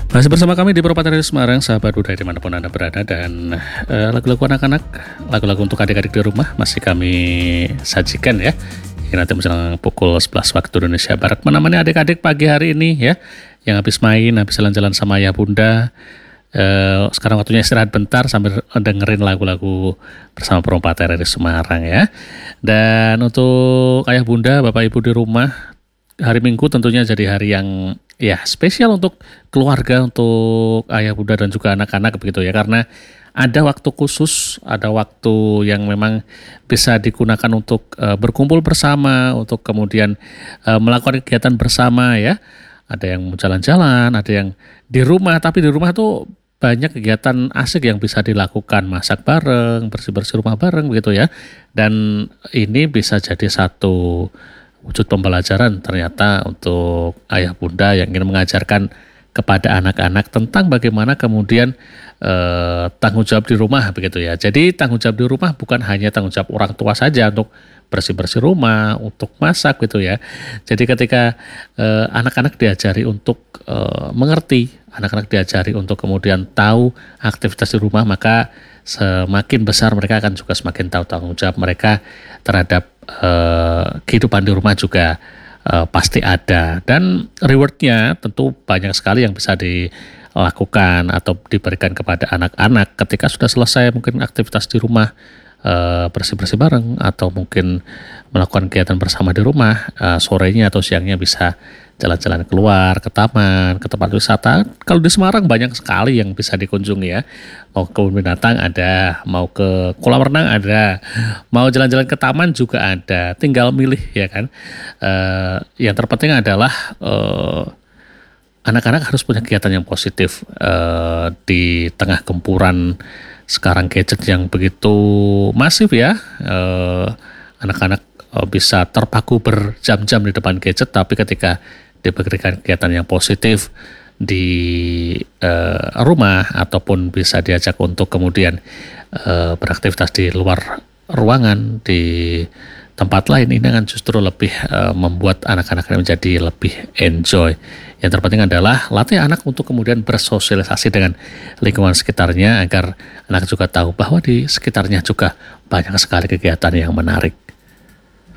Masih bersama kami di Perempatan Radio Semarang, sahabat budaya dimanapun Anda berada. Dan lagu-lagu anak-anak, lagu-lagu untuk adik-adik di rumah masih kami sajikan ya, hingga nanti menjelang pukul 11 waktu Indonesia Barat, menemani adik-adik pagi hari ini ya, yang habis main, habis jalan-jalan sama ayah bunda. Sekarang waktunya istirahat bentar sambil dengerin lagu-lagu bersama Perempatan Radio Semarang ya. Dan untuk ayah bunda, bapak ibu di rumah, hari Minggu tentunya jadi hari yang ya spesial untuk keluarga, untuk ayah bunda dan juga anak-anak begitu ya, karena ada waktu khusus, ada waktu yang memang bisa digunakan untuk berkumpul bersama, untuk kemudian melakukan kegiatan bersama ya. Ada yang mau jalan-jalan, ada yang di rumah, tapi di rumah tuh banyak kegiatan asik yang bisa dilakukan, masak bareng, bersih-bersih rumah bareng begitu ya. Dan ini bisa jadi satu wujud pembelajaran ternyata untuk ayah bunda yang ingin mengajarkan kepada anak-anak tentang bagaimana kemudian tanggung jawab di rumah begitu ya. Jadi tanggung jawab di rumah bukan hanya tanggung jawab orang tua saja untuk bersih-bersih rumah, untuk masak gitu ya. Jadi ketika anak-anak diajari untuk mengerti, anak-anak diajari untuk kemudian tahu aktivitas di rumah, maka semakin besar mereka akan juga semakin tahu tanggung jawab mereka terhadap kehidupan di rumah juga pasti ada. Dan rewardnya tentu banyak sekali yang bisa dilakukan atau diberikan kepada anak-anak ketika sudah selesai mungkin aktivitas di rumah, bersih-bersih bareng, atau mungkin melakukan kegiatan bersama di rumah, sorenya atau siangnya bisa jalan-jalan keluar ke taman, ke tempat wisata. Kalau di Semarang banyak sekali yang bisa dikunjungi ya. Mau ke kebun binatang ada, mau ke kolam renang ada, mau jalan-jalan ke taman juga ada. Tinggal milih ya kan. Yang terpenting adalah anak-anak harus punya kegiatan yang positif di tengah gempuran sekarang gadget yang begitu masif ya. Anak-anak bisa terpaku berjam-jam di depan gadget, tapi ketika diberikan kegiatan yang positif di rumah ataupun bisa diajak untuk kemudian beraktivitas di luar ruangan, di tempat lain, ini akan justru lebih membuat anak-anak menjadi lebih enjoy. Yang terpenting adalah latih anak untuk kemudian bersosialisasi dengan lingkungan sekitarnya, agar anak juga tahu bahwa di sekitarnya juga banyak sekali kegiatan yang menarik.